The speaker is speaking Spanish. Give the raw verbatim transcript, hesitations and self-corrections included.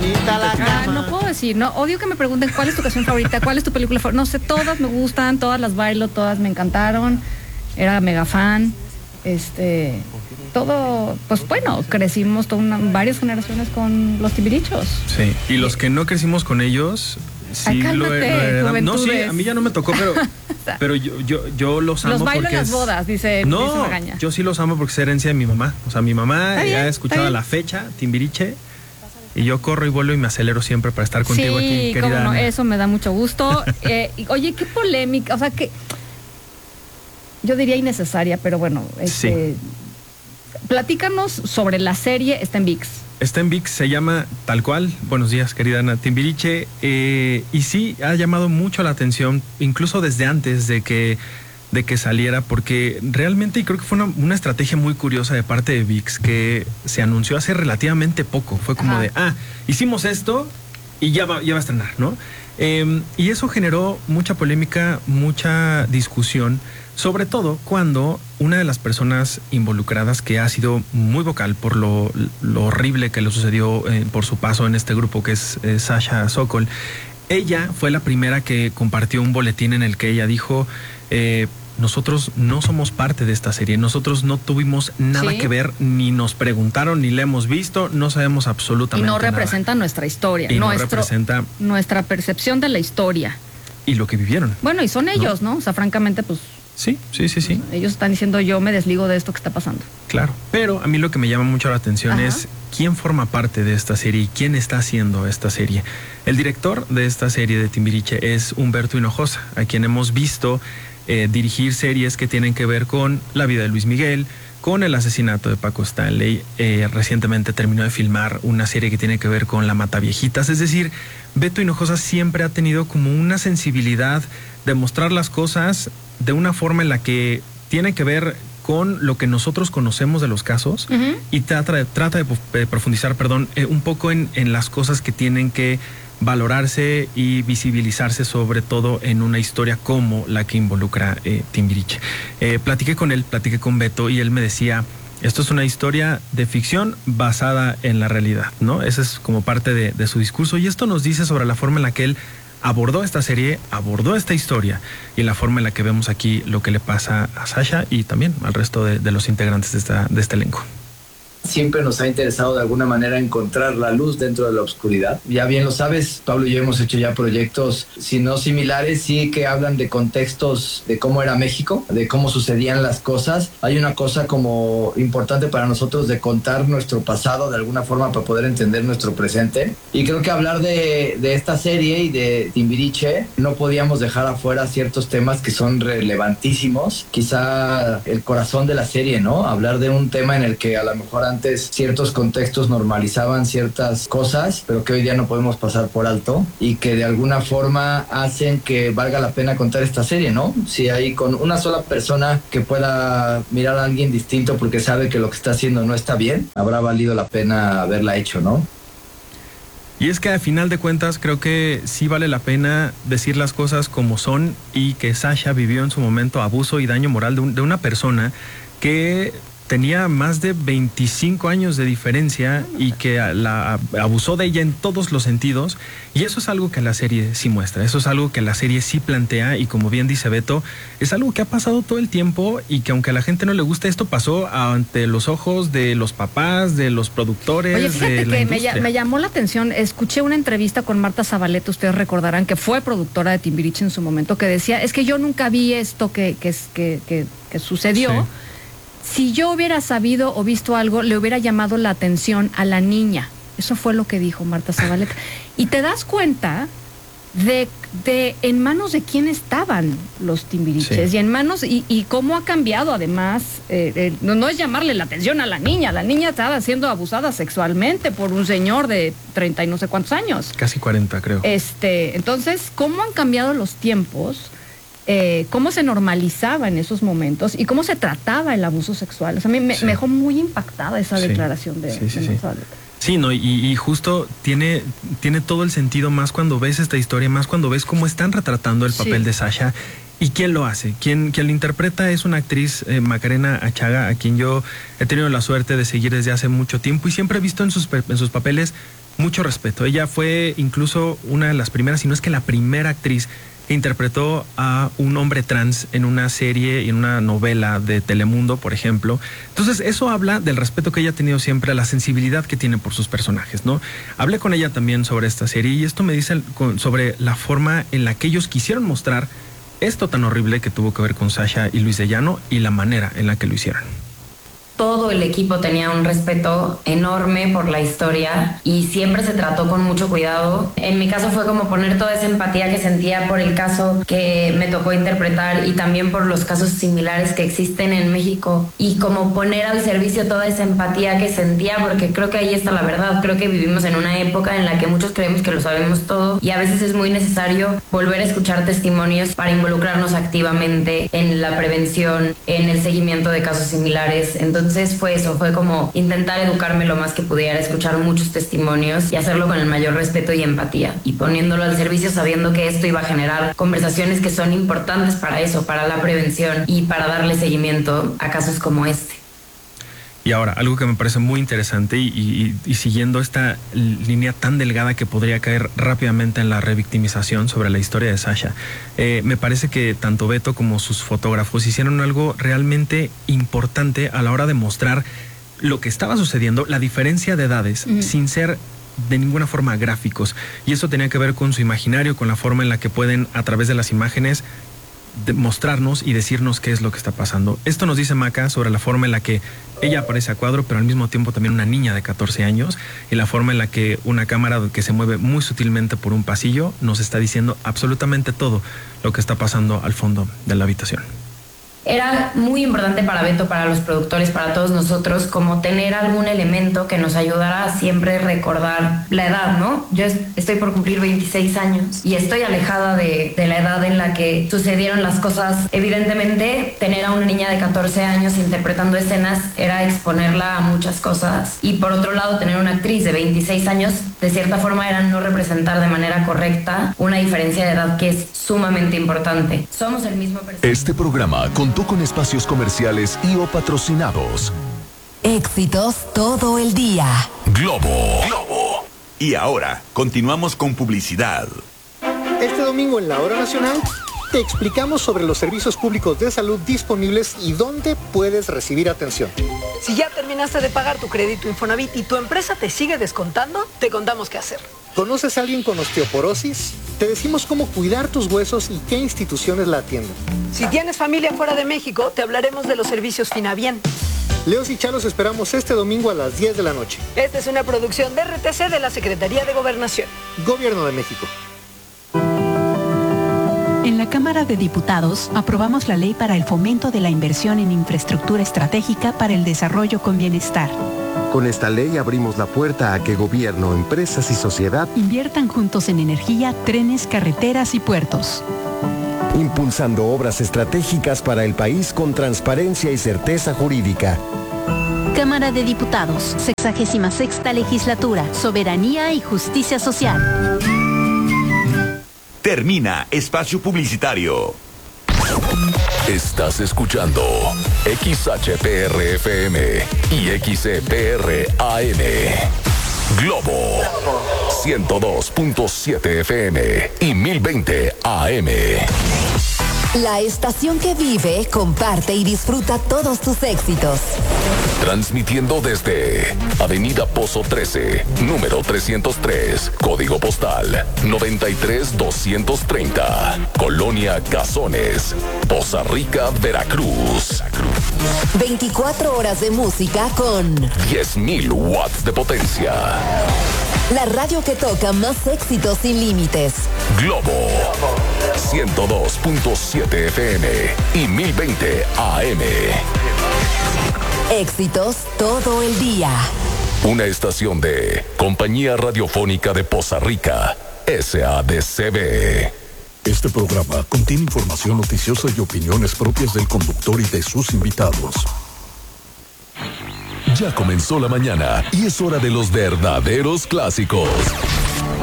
bonita la cama. Ah, no puedo decir, no, odio que me pregunten cuál es tu canción favorita, cuál es tu película favorita. No sé, todas me gustan, todas las bailo, todas me encantaron. Era mega fan. Este, todo, pues bueno, crecimos toda una, varias generaciones con los Timbirichos. Sí, y los que no crecimos con ellos, sí. Ay, cálmate, lo, lo No, sí, juventudes. a mí ya no me tocó, pero, pero yo, yo, yo los amo. Los bailo porque en las es- bodas, dice, No, dice Magaña. yo sí los amo porque es herencia de mi mamá. O sea, mi mamá Está bien, ya ha está escuchado a bien. la fecha, Timbiriche, y yo corro y vuelo y me acelero siempre para estar contigo Sí, aquí, querida cómo no, Ana. eso me da mucho gusto. Eh, y, oye, qué polémica, o sea, que yo diría innecesaria, pero bueno, este, platícanos sobre la serie, está en ViX. Está en ViX, se llama tal cual. Buenos días, querida Ana, Timbiriche. Eh, y sí, ha llamado mucho la atención, incluso desde antes de que, de que saliera, porque realmente creo que fue una, una estrategia muy curiosa de parte de ViX, que se anunció hace relativamente poco. Fue como Ajá. de, ah, hicimos esto y ya va, ya va a estrenar, ¿no? Eh, y eso generó mucha polémica, mucha discusión, sobre todo cuando una de las personas involucradas, que ha sido muy vocal por lo, lo horrible que le sucedió eh, por su paso en este grupo, que es eh, Sasha Sokol, ella fue la primera que compartió un boletín en el que ella dijo, eh, nosotros no somos parte de esta serie, nosotros no tuvimos nada Sí. que ver, ni nos preguntaron, ni la hemos visto, no sabemos Y absolutamente no nada. representa nuestra historia, Y no nuestro, representa nuestra percepción de la historia. y lo que vivieron. Bueno, y son ellos, ¿no? O sea, francamente, pues Sí, sí, sí, sí. ellos están diciendo yo me desligo de esto que está pasando. Claro, pero a mí lo que me llama mucho la atención Ajá. es quién forma parte de esta serie y quién está haciendo esta serie. El director de esta serie de Timbiriche es Humberto Hinojosa, a quien hemos visto eh, dirigir series que tienen que ver con la vida de Luis Miguel, con el asesinato de Paco Stanley. Eh, recientemente terminó de filmar una serie que tiene que ver con La Mataviejitas. Es decir, Beto Hinojosa siempre ha tenido como una sensibilidad de mostrar las cosas de una forma en la que tiene que ver con lo que nosotros conocemos de los casos. Ujú. Y trata de, trata de, de profundizar, perdón, eh, un poco en, en las cosas que tienen que valorarse y visibilizarse, sobre todo en una historia como la que involucra eh, Timbiriche. Eh, platiqué con él, platiqué con Beto y él me decía, esto es una historia de ficción basada en la realidad, ¿no? Ese es como parte de, de su discurso, y esto nos dice sobre la forma en la que él abordó esta serie, abordó esta historia y la forma en la que vemos aquí lo que le pasa a Sasha y también al resto de, de los integrantes de, esta, de este elenco. Siempre nos ha interesado de alguna manera encontrar la luz dentro de la oscuridad. Ya bien lo sabes, Pablo y yo hemos hecho ya proyectos, si no similares, sí que hablan de contextos de cómo era México, de cómo sucedían las cosas. Hay una cosa como importante para nosotros de contar nuestro pasado de alguna forma para poder entender nuestro presente. Y creo que hablar de, de esta serie y de Timbiriche, no podíamos dejar afuera ciertos temas que son relevantísimos. Quizá el corazón de la serie, ¿no? Hablar de un tema en el que a lo mejor antes ciertos contextos normalizaban ciertas cosas, pero que hoy día no podemos pasar por alto y que de alguna forma hacen que valga la pena contar esta serie, ¿no? Si hay con una sola persona que pueda mirar a alguien distinto porque sabe que lo que está haciendo no está bien, habrá valido la pena haberla hecho, ¿no? Y es que a final de cuentas creo que sí vale la pena decir las cosas como son, y que Sasha vivió en su momento abuso y daño moral de, un, de una persona que tenía más de veinticinco años de diferencia y que la abusó de ella en todos los sentidos, y eso es algo que la serie sí muestra, eso es algo que la serie sí plantea, y como bien dice Beto, es algo que ha pasado todo el tiempo y que aunque a la gente no le gusta, esto pasó ante los ojos de los papás, de los productores. Oye, fíjate de la que me, industria. ll- me llamó la atención, escuché una entrevista con Marta Zabaleta, ustedes recordarán que fue productora de Timbiriche en su momento, que decía, es que yo nunca vi esto que, que, que, que, que sucedió. Sí. Si yo hubiera sabido o visto algo, le hubiera llamado la atención a la niña. Eso fue lo que dijo Marta Zabaleta. Y te das cuenta de, de en manos de quién estaban los Timbiriches, Sí. y en manos, y, y cómo ha cambiado además, eh, eh, no, no es llamarle la atención a la niña, la niña estaba siendo abusada sexualmente por un señor de treinta y no sé cuántos años. Casi cuarenta, creo. Este, entonces, ¿cómo han cambiado los tiempos? Eh, cómo se normalizaba en esos momentos y cómo se trataba el abuso sexual. O sea, a mí me, Sí. me dejó muy impactada esa Sí. declaración de, Sí, sí, de sí. Marta. Sí, no, y, y justo tiene, tiene todo el sentido, más cuando ves esta historia, más cuando ves cómo están retratando el papel Sí. de Sasha. ¿Y quién lo hace? Quien, quien lo interpreta es una actriz, eh, Macarena Achaga, a quien yo he tenido la suerte de seguir desde hace mucho tiempo y siempre he visto en sus, pe- en sus papeles mucho respeto. Ella fue incluso una de las primeras, si no es que la primera actriz que interpretó a un hombre trans en una serie y en una novela de Telemundo, por ejemplo. Entonces, eso habla del respeto que ella ha tenido siempre, a la sensibilidad que tiene por sus personajes, ¿no? Hablé con ella también sobre esta serie y esto me dice sobre la forma en la que ellos quisieron mostrar esto tan horrible que tuvo que ver con Sasha y Luis de Llano y la manera en la que lo hicieron. Todo el equipo tenía un respeto enorme por la historia y siempre se trató con mucho cuidado. En mi caso fue como poner toda esa empatía que sentía por el caso que me tocó interpretar y también por los casos similares que existen en México y como poner al servicio toda esa empatía que sentía, porque creo que ahí está la verdad. Creo que vivimos en una época en la que muchos creemos que lo sabemos todo y a veces es muy necesario volver a escuchar testimonios para involucrarnos activamente en la prevención, en el seguimiento de casos similares. Entonces Entonces fue eso, fue como intentar educarme lo más que pudiera, escuchar muchos testimonios y hacerlo con el mayor respeto y empatía y poniéndolo al servicio sabiendo que esto iba a generar conversaciones que son importantes para eso, para la prevención y para darle seguimiento a casos como este. Y ahora, algo que me parece muy interesante y, y, y siguiendo esta línea tan delgada que podría caer rápidamente en la revictimización sobre la historia de Sasha, eh, me parece que tanto Beto como sus fotógrafos hicieron algo realmente importante a la hora de mostrar lo que estaba sucediendo, la diferencia de edades, mm. sin ser de ninguna forma gráficos. Y eso tenía que ver con su imaginario, con la forma en la que pueden, a través de las imágenes, de mostrarnos y decirnos qué es lo que está pasando. Esto nos dice Maca sobre la forma en la que ella aparece a cuadro, pero al mismo tiempo también una niña de catorce años, y la forma en la que una cámara que se mueve muy sutilmente por un pasillo nos está diciendo absolutamente todo lo que está pasando al fondo de la habitación. Era muy importante para Beto, para los productores, para todos nosotros, como tener algún elemento que nos ayudara a siempre recordar la edad, ¿no? Yo estoy por cumplir veintiséis años y estoy alejada de, de la edad en la que sucedieron las cosas. Evidentemente, tener a una niña de catorce años interpretando escenas era exponerla a muchas cosas. Y por otro lado, tener una actriz de veintiséis años, de cierta forma, era no representar de manera correcta una diferencia de edad que es sumamente importante. Somos el mismo personaje. Este programa contó con espacios comerciales y o patrocinados. Éxitos todo el día. Globo. Globo. Y ahora, continuamos con publicidad. Este domingo en la Hora Nacional te explicamos sobre los servicios públicos de salud disponibles y dónde puedes recibir atención. Si ya terminaste de pagar tu crédito Infonavit y tu empresa te sigue descontando, te contamos qué hacer. ¿Conoces a alguien con osteoporosis? Te decimos cómo cuidar tus huesos y qué instituciones la atienden. Si tienes familia fuera de México, te hablaremos de los servicios Finabien. Leos y Chalos esperamos este domingo a las diez de la noche. Esta es una producción de R T C de la Secretaría de Gobernación. Gobierno de México. En la Cámara de Diputados aprobamos la ley para el fomento de la inversión en infraestructura estratégica para el desarrollo con bienestar. Con esta ley abrimos la puerta a que gobierno, empresas y sociedad inviertan juntos en energía, trenes, carreteras y puertos. Impulsando obras estratégicas para el país con transparencia y certeza jurídica. Cámara de Diputados, sexagésima sexta legislatura, soberanía y justicia social. Termina espacio publicitario. Estás escuchando X H P R F M y X E P R A M. Globo ciento dos punto siete F M y mil veinte A M. La estación que vive, comparte y disfruta todos tus éxitos. Transmitiendo desde Avenida Pozo trece, número trescientos tres, código postal noventa y tres doscientos treinta, Colonia Cazones, Poza Rica, Veracruz. veinticuatro horas de música con diez mil watts de potencia. La radio que toca más éxitos sin límites. Globo ciento dos punto siete F M y mil veinte A M. Éxitos todo el día. Una estación de Compañía Radiofónica de Poza Rica, S A D C B. Este programa contiene información noticiosa y opiniones propias del conductor y de sus invitados. Ya comenzó la mañana y es hora de los verdaderos clásicos.